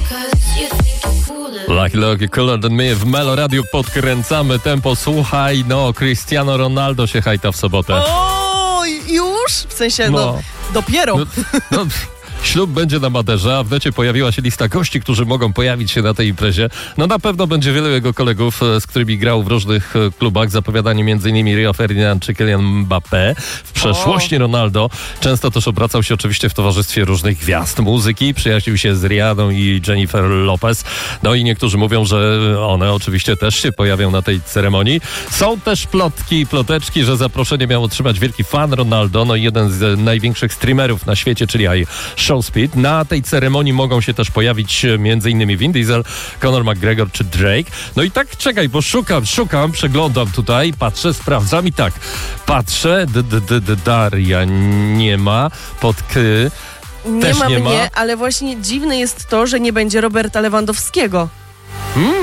Lucky Cooler Than Me w Melo Radio podkręcamy tempo. Słuchaj, Cristiano Ronaldo się hajta w sobotę. O, już? W sensie, dopiero. Ślub będzie na Maderze, a w necie pojawiła się lista gości, którzy mogą pojawić się na tej imprezie. Na pewno będzie wielu jego kolegów, z którymi grał w różnych klubach. Zapowiadani m.in. Rio Ferdinand czy Kylian Mbappé. W przeszłości Ronaldo często też obracał się oczywiście w towarzystwie różnych gwiazd muzyki. Przyjaźnił się z Rihanną i Jennifer Lopez. I niektórzy mówią, że one oczywiście też się pojawią na tej ceremonii. Są też ploteczki, że zaproszenie miał otrzymać wielki fan Ronaldo, i jeden z największych streamerów na świecie, czyli Showspeed. Na tej ceremonii mogą się też pojawić m.in. Vin Diesel, Conor McGregor czy Drake. I tak czekaj, bo szukam, przeglądam tutaj, patrzę, sprawdzam i tak. Patrzę, Daria nie ma, Nie ma mnie, ale właśnie dziwne jest to, że nie będzie Roberta Lewandowskiego.